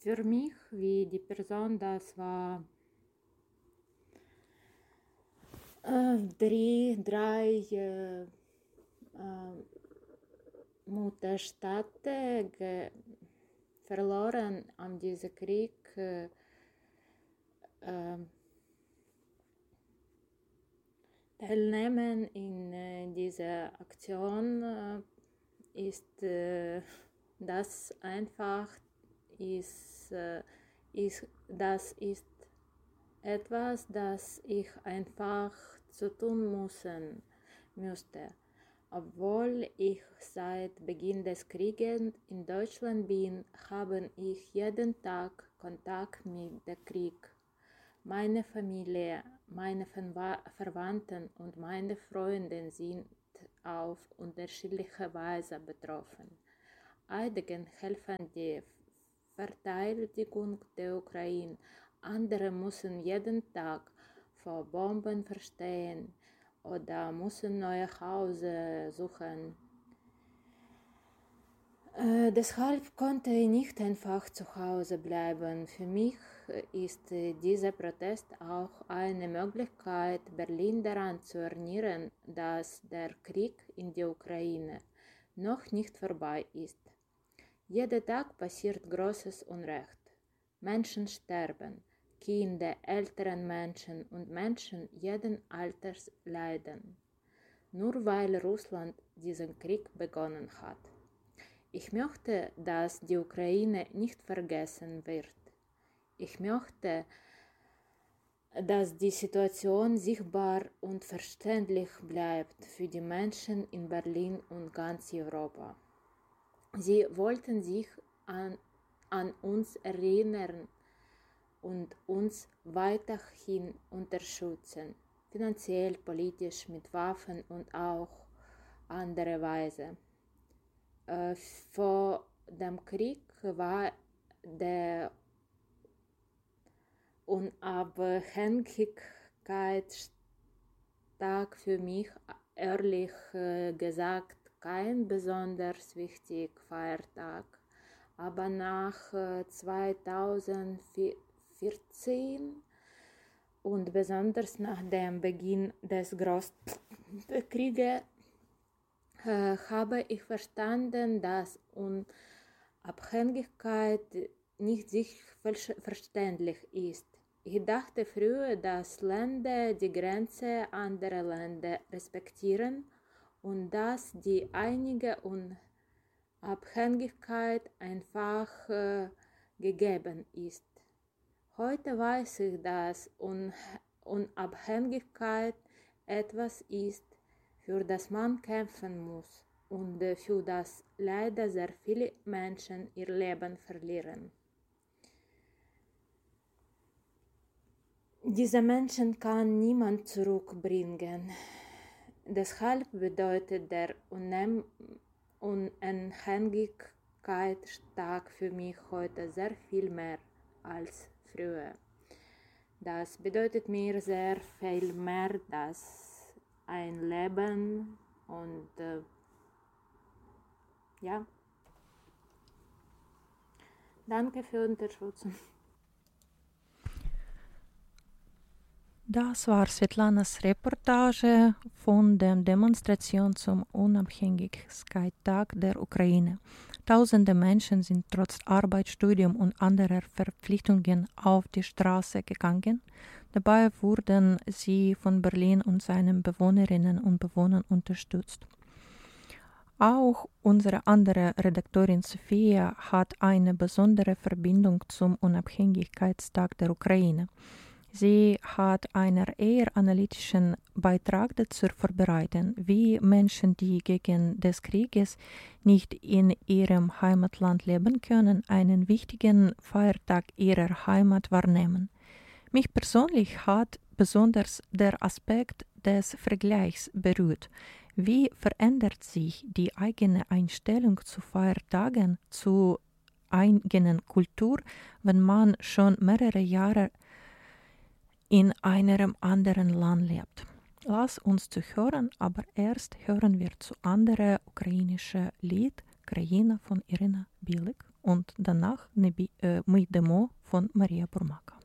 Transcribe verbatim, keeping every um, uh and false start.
für mich, wie die Person, das war äh, drei, drei äh, äh, Mutterstädte ge- verloren an diesem Krieg. Äh, äh, Teilnehmen in äh, dieser Aktion äh, ist äh, das einfach ist, äh, ist das ist etwas, das ich einfach zu tun müssen, musste. Obwohl ich seit Beginn des Krieges in Deutschland bin, habe ich jeden Tag Kontakt mit dem Krieg. Meine Familie, meine Verwandten und meine Freunde sind auf unterschiedliche Weise betroffen. Einige helfen die Verteidigung der Ukraine, andere müssen jeden Tag vor Bomben verstehen oder müssen neue Hause suchen. Äh, deshalb konnte ich nicht einfach zu Hause bleiben. Für mich ist äh, dieser Protest auch eine Möglichkeit, Berlin daran zu erinnern, dass der Krieg in der Ukraine noch nicht vorbei ist. Jeden Tag passiert großes Unrecht. Menschen sterben, Kinder, ältere Menschen und Menschen jeden Alters leiden, nur weil Russland diesen Krieg begonnen hat. Ich möchte, dass die Ukraine nicht vergessen wird. Ich möchte, dass die Situation sichtbar und verständlich bleibt für die Menschen in Berlin und ganz Europa. Sie wollten sich an, an uns erinnern und uns weiterhin unterstützen, finanziell, politisch, mit Waffen und auch andere Weise. Äh, vor dem Krieg war der Unabhängigkeitstag für mich ehrlich äh, gesagt kein besonders wichtiger Feiertag. Aber nach äh, zweitausendvierzehn und besonders nach dem Beginn des Großen Krieges äh, habe ich verstanden, dass Unabhängigkeit nicht selbstverständlich ist. Ich dachte früher, dass Länder die Grenze anderer Länder respektieren und dass die einige Unabhängigkeit einfach äh, gegeben ist. Heute weiß ich, dass Un- Unabhängigkeit etwas ist, für das man kämpfen muss und für das leider sehr viele Menschen ihr Leben verlieren. Diese Menschen kann niemand zurückbringen. Deshalb bedeutet der Unabhängigkeitstag für mich heute sehr viel mehr als früher. Das bedeutet mir sehr viel mehr, dass ein Leben und äh, ja, danke für Unterstützung. Das war Svetlanas Reportage von der Demonstration zum Unabhängigkeitstag der Ukraine. Tausende Menschen sind trotz Arbeit, Studium und anderer Verpflichtungen auf die Straße gegangen. Dabei wurden sie von Berlin und seinen Bewohnerinnen und Bewohnern unterstützt. Auch unsere andere Redakteurin Sophia hat eine besondere Verbindung zum Unabhängigkeitstag der Ukraine. Sie hat einen eher analytischen Beitrag dazu vorbereitet, wie Menschen, die gegen des Krieges nicht in ihrem Heimatland leben können, einen wichtigen Feiertag ihrer Heimat wahrnehmen. Mich persönlich hat besonders der Aspekt des Vergleichs berührt. Wie verändert sich die eigene Einstellung zu Feiertagen, zu eigenen Kultur, wenn man schon mehrere Jahre in einem anderen Land lebt? Lass uns zu hören, aber erst hören wir zu anderem ukrainischen Lied Kraina von Irina Bilyk. und danach «Мы йдемо» von Maria Burmaka.